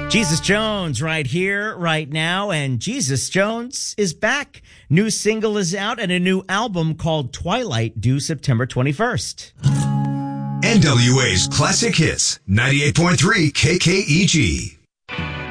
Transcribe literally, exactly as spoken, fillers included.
Jesus Jones right here, right now, and Jesus Jones is back. New single is out and a new album called Twilight due September twenty-first. N W A's Classic Hits, ninety-eight point three K K E G.